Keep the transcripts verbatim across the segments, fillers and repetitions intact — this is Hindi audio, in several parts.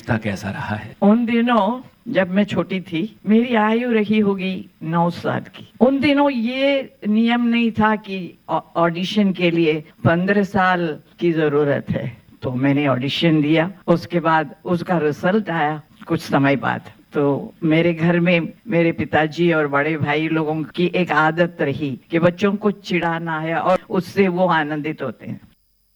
का कैसा रहा है? उन दिनों जब मैं छोटी थी, मेरी आयु रही होगी नौ साल की। उन दिनों ये नियम नहीं था कि ऑडिशन के लिए पंद्रह साल की जरूरत है। तो मैंने ऑडिशन दिया, उसके बाद उसका रिजल्ट आया कुछ समय बाद। तो मेरे घर में मेरे पिताजी और बड़े भाई लोगों की एक आदत रही कि बच्चों को चिढ़ाना है और उससे वो आनंदित होते हैं।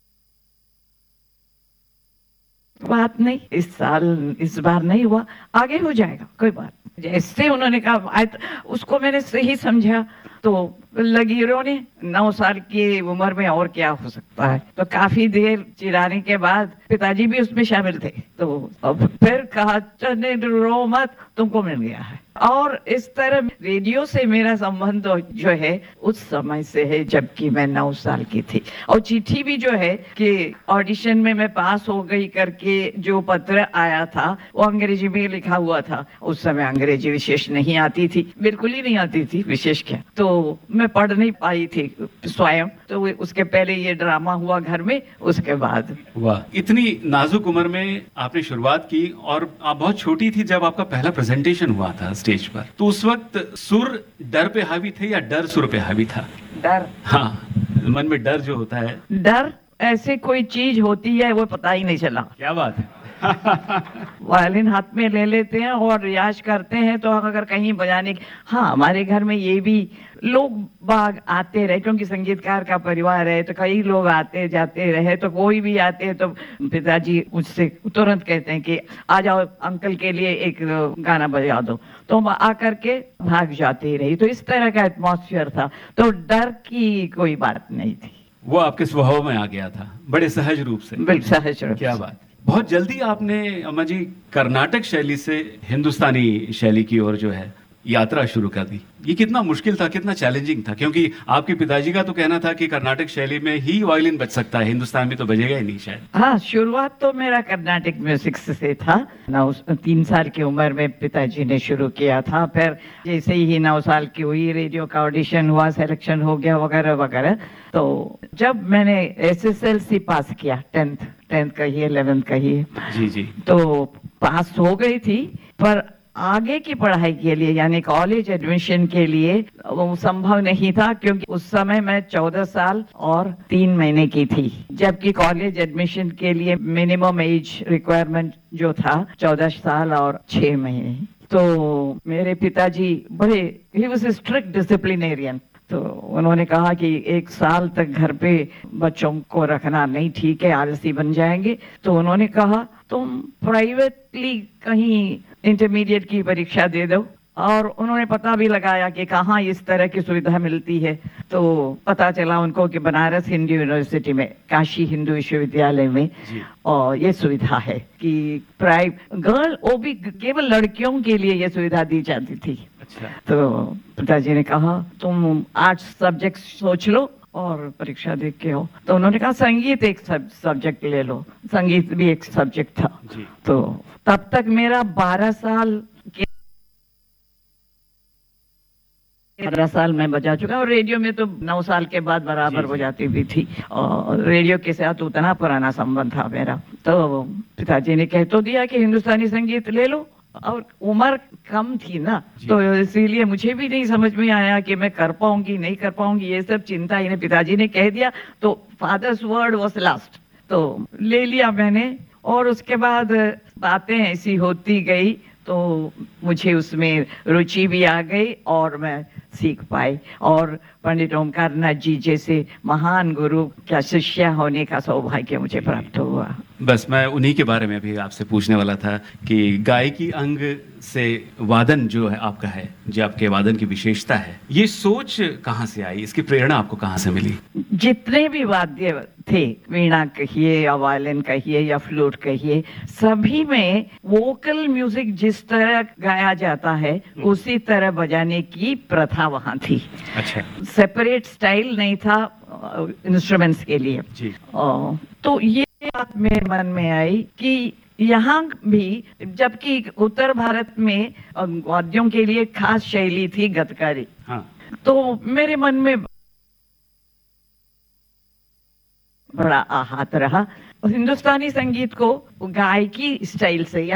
बात नहीं, इस साल इस बार नहीं हुआ, आगे हो जाएगा, कोई बात। जैसे उन्होंने कहा उसको मैंने सही समझा, तो लकीरों ने नौ साल की उम्र में और क्या हो सकता है। तो काफी देर चिढ़ाने के बाद पिताजी भी उसमें शामिल थे। तो अब फिर कहा चने रो मत, तुमको मिल गया है। और इस तरह रेडियो से मेरा संबंध जो है उस समय से है जबकि मैं नौ साल की थी। और चिट्ठी भी जो है कि ऑडिशन में मैं पास हो गई करके जो पत्र आया था वो अंग्रेजी में लिखा हुआ था। उस समय अंग्रेजी विशेष नहीं आती थी, बिल्कुल ही नहीं आती थी, विशेष क्या। तो मैं पढ़ नहीं पाई थी स्वयं। तो उसके पहले ये ड्रामा हुआ घर में, उसके बाद। वाह, इतनी नाजुक उम्र में आपने शुरुआत की और आप बहुत छोटी थी जब आपका पहला प्रेजेंटेशन हुआ था स्टेज पर। तो उस वक्त सुर डर पे हावी थे या डर सुर पे हावी था? डर। हाँ, मन में डर जो होता है, डर ऐसे कोई चीज होती है वो पता ही नहीं चला। क्या बात है। वायलिन हाथ में ले लेते हैं और रियाज करते हैं। तो अगर कहीं बजाने, हाँ हमारे घर में ये भी लोग बाग आते रहे, क्योंकि संगीतकार का परिवार है तो कई लोग आते जाते रहे। तो कोई भी आते हैं तो पिताजी मुझसे तुरंत कहते हैं कि आ जाओ अंकल के लिए एक गाना बजा दो। तो हम आकर के भाग जाते रही। तो इस तरह का एटमॉस्फेयर था। तो डर की कोई बात नहीं थी, वो आपके स्वभाव में आ गया था बड़े सहज रूप से। बिल्कुल सहज रूप। क्या बात। बहुत जल्दी आपने अम्मा जी कर्नाटक शैली से हिंदुस्तानी शैली की ओर जो है यात्रा शुरू कर दी। ये कितना मुश्किल था, कितना चैलेंजिंग था? क्योंकि आपके पिताजी का तो कहना था कि कर्नाटक शैली में ही वायलिन बज सकता है, हिंदुस्तान में तो बजेगा ही नहीं शायद। हाँ, शुरुआत तो मेरा कर्नाटक म्यूजिक से था। नौ तीन साल की उम्र में पिताजी ने शुरू किया था। फिर जैसे ही नौ साल की हुई, रेडियो का ऑडिशन हुआ, सिलेक्शन हो गया वगैरह वगैरह। तो जब मैंने एस एस एल सी पास किया, टेंथ टेंथ कहिए, इलेवेंथ कहिए, जी जी, तो पास हो गई थी। पर आगे की पढ़ाई के लिए यानी कॉलेज एडमिशन के लिए वो संभव नहीं था, क्योंकि उस समय मैं चौदह साल और तीन महीने की थी। जबकि कॉलेज एडमिशन के लिए मिनिमम एज रिक्वायरमेंट जो था चौदह साल और छह महीने। तो मेरे पिताजी बड़े, he was a strict disciplinarian. तो उन्होंने कहा कि एक साल तक घर पे बच्चों को रखना नहीं ठीक है, आलसी बन जाएंगे। तो उन्होंने कहा तुम प्राइवेटली कहीं इंटरमीडिएट की परीक्षा दे दो। और उन्होंने पता भी लगाया कि कहाँ इस तरह की सुविधा मिलती है। तो पता चला उनको कि बनारस हिंदू यूनिवर्सिटी में, काशी हिंदू विश्वविद्यालय में और ये सुविधा है कि प्राइव गर्ल, वो भी केवल लड़कियों के लिए ये सुविधा दी जाती थी। अच्छा। तो पिताजी ने कहा तुम आर्ट्स सब्जेक्ट सोच लो और परीक्षा देख के हो। तो उन्होंने कहा संगीत एक सब सब्जेक्ट ले लो। संगीत भी एक सब्जेक्ट था जी। तो तब तक मेरा बारह साल बारह साल में बजा चुका। और रेडियो में तो नौ साल के बाद बराबर बजाती भी थी। और रेडियो के साथ उतना पुराना संबंध था मेरा। तो पिताजी ने कह तो दिया कि हिंदुस्तानी संगीत ले लो। और उम्र कम थी ना, तो इसीलिए मुझे भी नहीं समझ में आया कि मैं कर पाऊंगी नहीं कर पाऊंगी, ये सब चिंता इन्हें पिताजी ने कह दिया। तो फादर्स वर्ड वाज लास्ट, तो ले लिया मैंने। और उसके बाद बातें ऐसी होती गई तो मुझे उसमें रुचि भी आ गई और मैं सीख पाई। और पंडित ओमकार नाथ जी जैसे महान गुरु का शिष्य होने का सौभाग्य मुझे प्राप्त हुआ। बस मैं उन्हीं के बारे में भी आपसे पूछने वाला था कि गायकी अंग से वादन जो है आपका है, जो आपके वादन की विशेषता है, ये सोच कहाँ से आई, इसकी प्रेरणा आपको कहाँ से मिली? जितने भी वाद्य थे, वीणा कहिए या वायलिन कहिए या फ्लूट कहिए, सभी में वोकल म्यूजिक जिस तरह गाया जाता है उसी तरह बजाने की प्रथा वहाँ थी। अच्छा। सेपरेट स्टाइल नहीं था इंस्ट्रूमेंट्स के लिए जी। तो ये बात मेरे मन में आई कि यहाँ भी, जबकि उत्तर भारत में वाद्यों के लिए खास शैली थी गतकारी। हाँ। तो मेरे मन में बड़ा आहत रहा हिंदुस्तानी संगीत को गायकी स्टाइल से